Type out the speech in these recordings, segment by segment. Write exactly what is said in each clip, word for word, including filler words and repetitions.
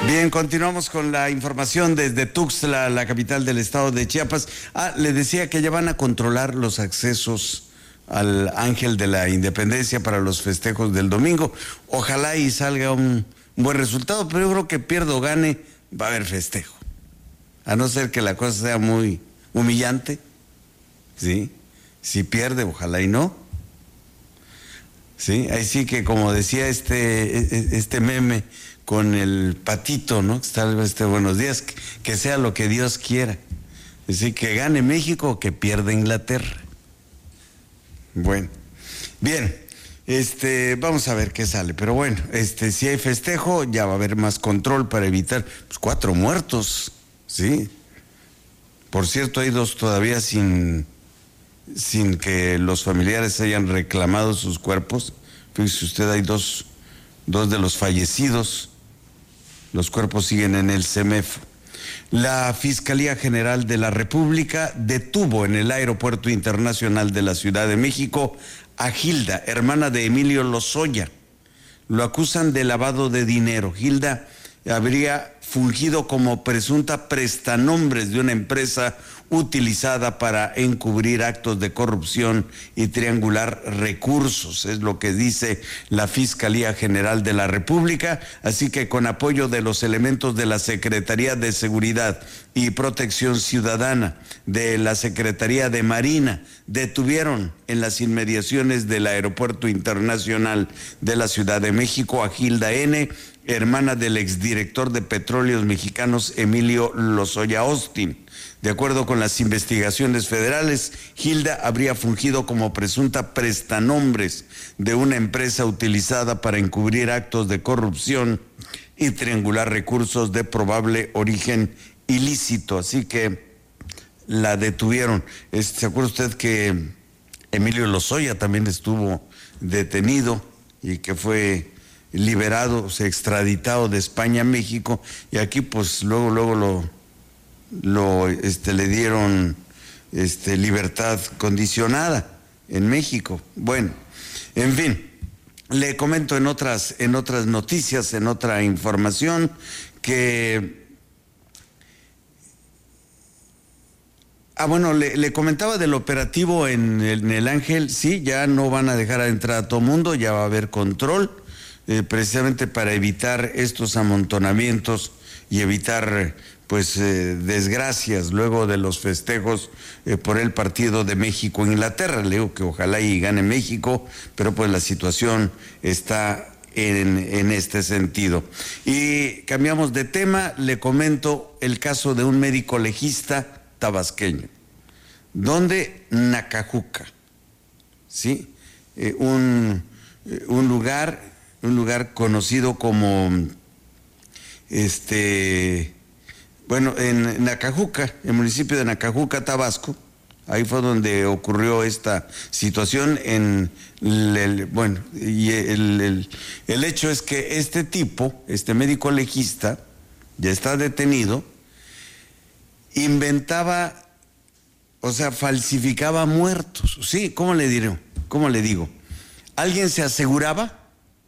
Bien, continuamos con la información desde Tuxtla, la capital del estado de Chiapas. Ah, le decía que ya van a controlar los accesos al Ángel de la Independencia para los festejos del domingo. Ojalá y salga un buen resultado, pero yo creo que pierda o gane, va a haber festejo. A no ser que la cosa sea muy humillante, ¿sí? Si pierde, ojalá y no. Sí, ahí sí que como decía este, este meme con el patito, ¿no? Está este buenos días, que, que sea lo que Dios quiera. Así que gane México o que pierda Inglaterra. Bueno, bien, este, vamos a ver qué sale, pero bueno, este, si hay festejo, ya va a haber más control para evitar pues, cuatro muertos, ¿sí? Por cierto, hay dos todavía sin, sin que los familiares hayan reclamado sus cuerpos. Fíjese usted, hay dos, dos de los fallecidos. Los cuerpos siguen en el CEMEF. La Fiscalía General de la República detuvo en el Aeropuerto Internacional de la Ciudad de México a Gilda, hermana de Emilio Lozoya. Lo acusan de lavado de dinero. Gilda habría fungido como presunta prestanombres de una empresa utilizada para encubrir actos de corrupción y triangular recursos, es lo que dice la Fiscalía General de la República, así que con apoyo de los elementos de la Secretaría de Seguridad y Protección Ciudadana, de la Secretaría de Marina, detuvieron en las inmediaciones del Aeropuerto Internacional de la Ciudad de México a Gilda N., hermana del exdirector de Petróleos Mexicanos Emilio Lozoya Austin. De acuerdo con las investigaciones federales, Gilda habría fungido como presunta prestanombres de una empresa utilizada para encubrir actos de corrupción y triangular recursos de probable origen ilícito. Así que la detuvieron. ¿Se acuerda usted que Emilio Lozoya también estuvo detenido y que fue liberado, o sea, extraditado de España a México? Y aquí pues luego, luego lo... lo este le dieron este libertad condicionada en México. Bueno, en fin, le comento en otras en otras noticias, en otra información que ah bueno, le, le comentaba del operativo en el, en el Ángel. Sí, ya no van a dejar entrar a todo mundo, ya va a haber control, eh, precisamente para evitar estos amontonamientos y evitar pues eh, desgracias luego de los festejos eh, por el partido de México-Inglaterra. Le digo que ojalá y gane México, pero pues la situación está en, en este sentido. Y cambiamos de tema, le comento el caso de un médico legista tabasqueño, donde Nacajuca, ¿sí? Eh, un, eh, un lugar, un lugar conocido como este... Bueno, en Nacajuca, el municipio de Nacajuca, Tabasco, ahí fue donde ocurrió esta situación. En el, bueno, y el, el, el hecho es que este tipo, este médico legista, ya está detenido, inventaba, o sea, falsificaba muertos. Sí, ¿cómo le diré? ¿Cómo le digo? Alguien se aseguraba,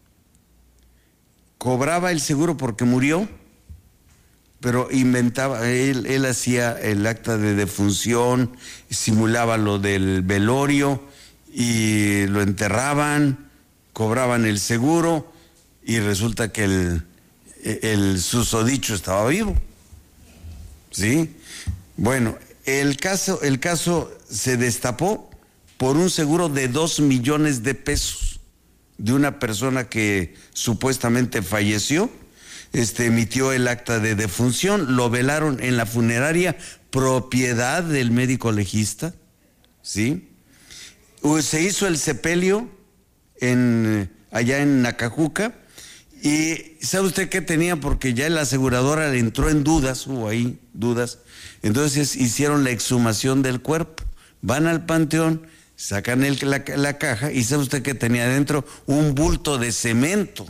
cobraba el seguro porque murió, pero inventaba, él, él hacía el acta de defunción, simulaba lo del velorio y lo enterraban, cobraban el seguro y resulta que el, el susodicho estaba vivo. ¿Sí? Bueno, el caso, el caso se destapó por un seguro de dos millones de pesos de una persona que supuestamente falleció. Este, emitió el acta de defunción, lo velaron en la funeraria, propiedad del médico legista, ¿sí? Se hizo el sepelio en, allá en Nacajuca, y ¿sabe usted qué tenía? Porque ya la aseguradora le entró en dudas, hubo ahí dudas, entonces hicieron la exhumación del cuerpo, van al panteón, sacan el, la, la caja, y ¿sabe usted qué tenía dentro? Un bulto de cemento.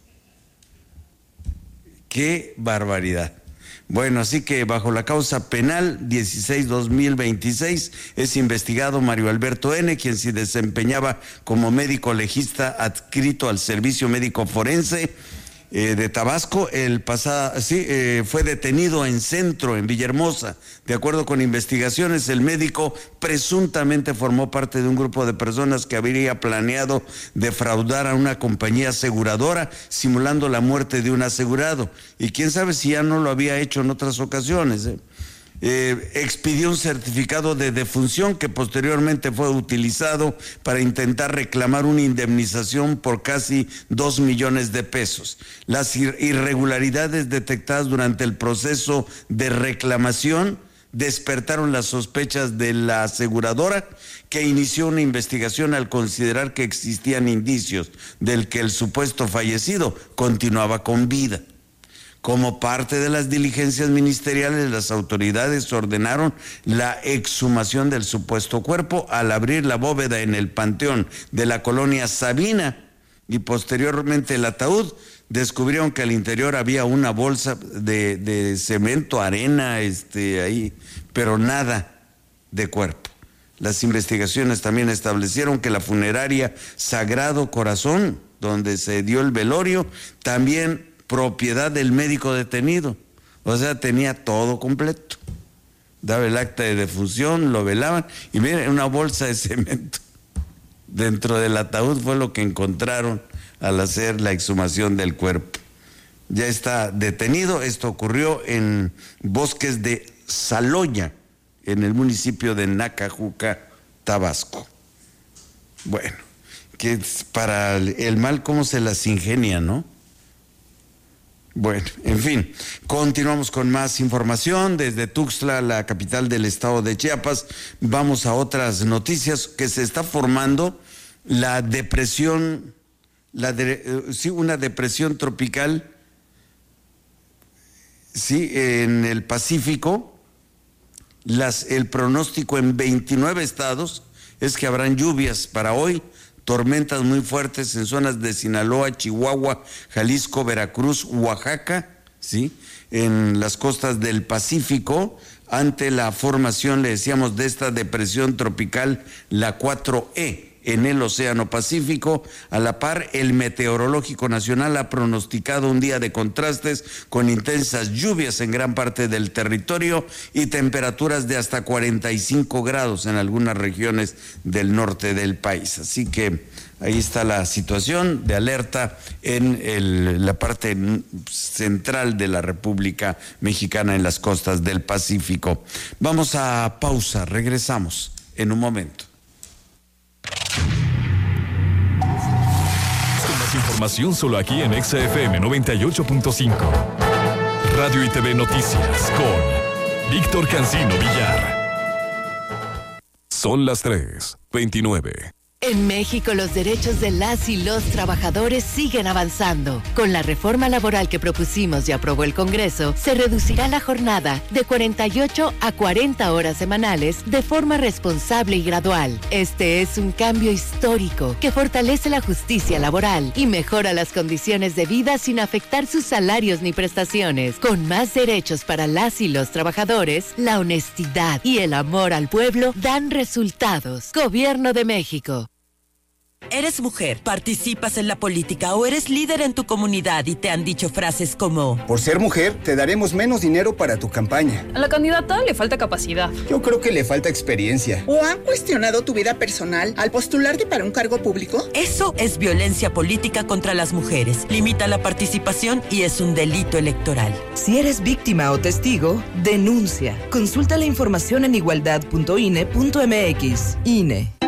¡Qué barbaridad! Bueno, así que bajo la causa penal dieciséis guión dos mil veintiséis es investigado Mario Alberto N., quien se desempeñaba como médico legista adscrito al Servicio Médico Forense eh, de Tabasco, el pasado, sí, eh, fue detenido en Centro, en Villahermosa. De acuerdo con investigaciones, el médico presuntamente formó parte de un grupo de personas que habría planeado defraudar a una compañía aseguradora, simulando la muerte de un asegurado. Y quién sabe si ya no lo había hecho en otras ocasiones, ¿eh? Eh, expidió un certificado de defunción que posteriormente fue utilizado para intentar reclamar una indemnización por casi dos millones de pesos. Las irregularidades detectadas durante el proceso de reclamación despertaron las sospechas de la aseguradora, que inició una investigación al considerar que existían indicios del que el supuesto fallecido continuaba con vida. Como parte de las diligencias ministeriales, las autoridades ordenaron la exhumación del supuesto cuerpo al abrir la bóveda en el panteón de la colonia Sabina, y posteriormente el ataúd. Descubrieron que al interior había una bolsa de, de cemento, arena, este, ahí, pero nada de cuerpo. Las investigaciones también establecieron que la funeraria Sagrado Corazón, donde se dio el velorio, también propiedad del médico detenido. O sea, tenía todo completo. Daba el acta de defunción, lo velaban, y miren, una bolsa de cemento dentro del ataúd fue lo que encontraron al hacer la exhumación del cuerpo. Ya está detenido. Esto ocurrió en Bosques de Saloya, en el municipio de Nacajuca, Tabasco. Bueno, que para el mal cómo se las ingenia, ¿no? Bueno, en fin, continuamos con más información desde Tuxtla, la capital del estado de Chiapas. Vamos a otras noticias. Que se está formando la depresión, la de, sí, una depresión tropical, sí, en el Pacífico. Las, el pronóstico en veintinueve estados es que habrán lluvias para hoy, tormentas muy fuertes en zonas de Sinaloa, Chihuahua, Jalisco, Veracruz, Oaxaca, ¿sí? En las costas del Pacífico, ante la formación, le decíamos, de esta depresión tropical, la cuatro E, en el Océano Pacífico. A la par, el Meteorológico Nacional ha pronosticado un día de contrastes con intensas lluvias en gran parte del territorio y temperaturas de hasta cuarenta y cinco grados en algunas regiones del norte del país. Así que ahí está la situación de alerta en el, la parte central de la República Mexicana, en las costas del Pacífico. Vamos a pausa, regresamos en un momento. Más información solo aquí en Exa F M noventa y ocho punto cinco. Radio y T V Noticias con Víctor Cancino Villar. Son las tres veintinueve. En México, los derechos de las y los trabajadores siguen avanzando. Con la reforma laboral que propusimos y aprobó el Congreso, se reducirá la jornada de cuarenta y ocho a cuarenta horas semanales de forma responsable y gradual. Este es un cambio histórico que fortalece la justicia laboral y mejora las condiciones de vida sin afectar sus salarios ni prestaciones. Con más derechos para las y los trabajadores, la honestidad y el amor al pueblo dan resultados. Gobierno de México. Eres mujer, participas en la política o eres líder en tu comunidad y te han dicho frases como: por ser mujer, te daremos menos dinero para tu campaña. A la candidata le falta capacidad. Yo creo que le falta experiencia. ¿O han cuestionado tu vida personal al postularte para un cargo público? Eso es violencia política contra las mujeres. Limita la participación y es un delito electoral. Si eres víctima o testigo, denuncia. Consulta la información en igualdad punto I N E punto M X. I N E.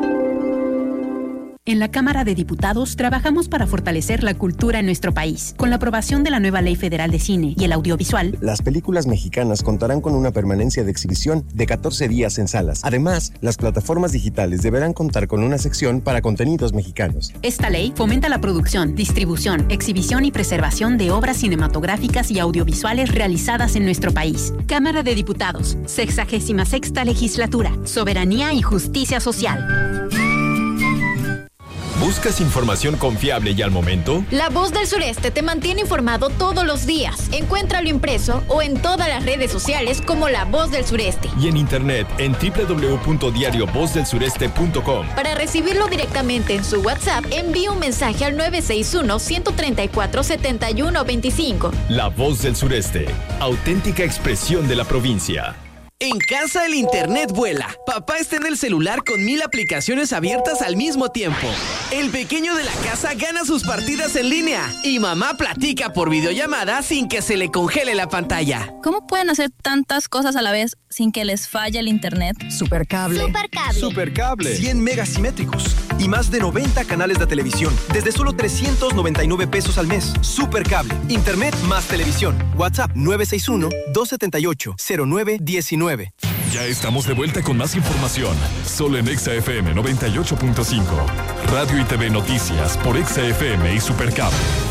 En la Cámara de Diputados trabajamos para fortalecer la cultura en nuestro país. Con la aprobación de la nueva Ley Federal de Cine y el Audiovisual, las películas mexicanas contarán con una permanencia de exhibición de catorce días en salas. Además, las plataformas digitales deberán contar con una sección para contenidos mexicanos. Esta ley fomenta la producción, distribución, exhibición y preservación de obras cinematográficas y audiovisuales realizadas en nuestro país. Cámara de Diputados, sexagésima sexta legislatura, soberanía y justicia social. ¿Buscas información confiable y al momento? La Voz del Sureste te mantiene informado todos los días. Encuéntralo impreso o en todas las redes sociales como La Voz del Sureste. Y en internet en doble u doble u doble u punto diario voz del sureste punto com. Para recibirlo directamente en su WhatsApp, envíe un mensaje al nueve seis uno, uno tres cuatro, siete uno dos cinco. La Voz del Sureste, auténtica expresión de la provincia. En casa el internet vuela. Papá está en el celular con mil aplicaciones abiertas al mismo tiempo. El pequeño de la casa gana sus partidas en línea. Y mamá platica por videollamada sin que se le congele la pantalla. ¿Cómo pueden hacer tantas cosas a la vez sin que les falle el internet? Supercable. Supercable. Supercable. cien megas simétricos y más de noventa canales de televisión desde solo trescientos noventa y nueve pesos al mes. Supercable. Internet más televisión. WhatsApp nueve seis uno, dos siete ocho, cero nueve uno nueve. Ya estamos de vuelta con más información, solo en Exa F M noventa y ocho punto cinco. Radio y T V Noticias por Exa F M y Supercable.